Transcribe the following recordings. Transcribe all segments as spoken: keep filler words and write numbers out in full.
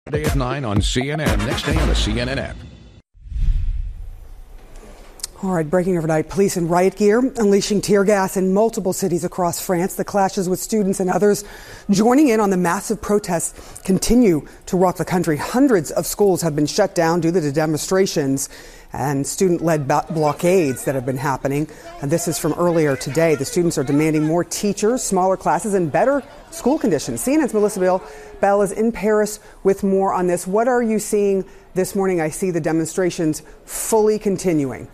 Day at nine on C N N. Next day on the C N N app. All right, breaking overnight, police in riot gear unleashing tear gas in multiple cities across France. The clashes with students and others joining in on the massive protests continue to rock the country. Hundreds of schools have been shut down due to the demonstrations and student-led blockades that have been happening. And this is from earlier today. The students are demanding more teachers, smaller classes, and better school conditions. C N N's Melissa Bell, Bell is in Paris with more on this. What are you seeing this morning? I see the demonstrations fully continuing.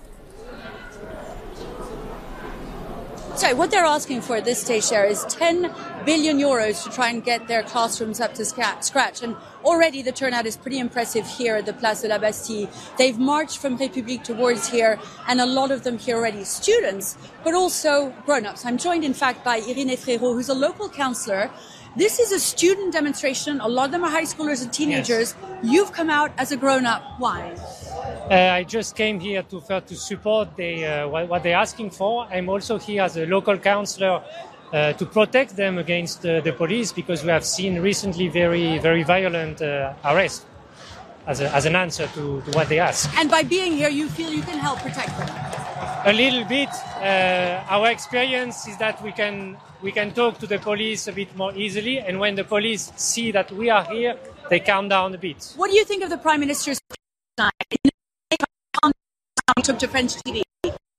So what they're asking for at this stage there is ten billion euros to try and get their classrooms up to scratch. And already the turnout is pretty impressive here at the Place de la Bastille. They've marched from République towards here, and a lot of them here already students, but also grown-ups. I'm joined, in fact, by Irene Frérot, who's a local councillor. This is a student demonstration. A lot of them are high schoolers and teenagers. Yes. You've come out as a grown-up. Why? Uh, I just came here to uh, to support the, uh, what, what they're asking for. I'm also here as a local councillor uh, to protect them against uh, the police, because we have seen recently very, very violent uh, arrests as, a, as an answer to, to what they ask. And by being here, you feel you can help protect them? A little bit. Uh, our experience is that we can we can talk to the police a bit more easily, and when the police see that we are here, they calm down a bit. What do you think of the Prime Minister's took to French T V?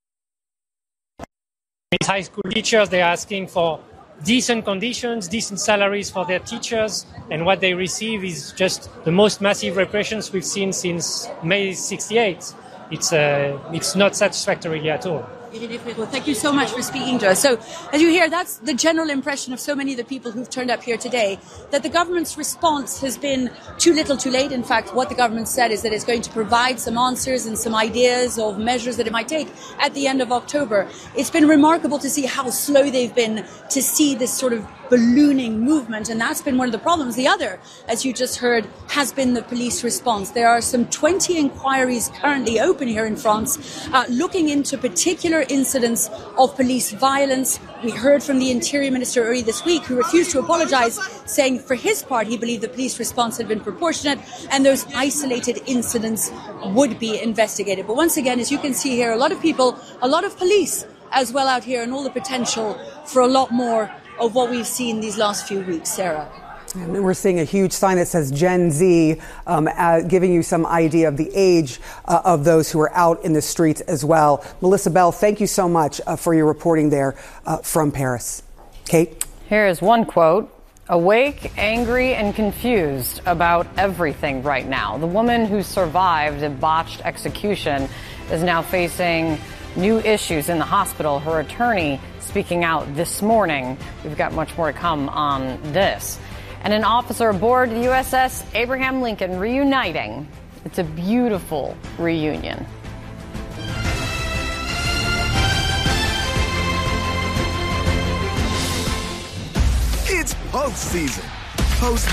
It's high school teachers. They're asking for decent conditions, decent salaries for their teachers, and what they receive is just the most massive repressions we've seen since May sixty-eight. It's uh, it's not satisfactory at all. Thank you so much for speaking to us. So, as you hear, that's the general impression of so many of the people who've turned up here today, that the government's response has been too little too late. In fact, what the government said is that it's going to provide some answers and some ideas of measures that it might take at the end of October. It's been remarkable to see how slow they've been to see this sort of ballooning movement, and that's been one of the problems. The other, as you just heard, has been the police response. There are some twenty inquiries currently open here in France, uh, looking into particular incidents of police violence. We heard from the Interior Minister early this week, who refused to apologise, saying for his part he believed the police response had been proportionate and those isolated incidents would be investigated. But once again, as you can see here, a lot of people, a lot of police as well out here, and all the potential for a lot more of what we've seen these last few weeks. Sarah. And we're seeing a huge sign that says Gen Z, um, uh, giving you some idea of the age uh, of those who are out in the streets as well. Melissa Bell, thank you so much uh, for your reporting there uh, from Paris. Kate? Here is one quote. Awake, angry, and confused about everything right now. The woman who survived a botched execution is now facing new issues in the hospital. Her attorney speaking out this morning. We've got much more to come on this. And an officer aboard the U S S Abraham Lincoln reuniting. It's a beautiful reunion. It's postseason. Post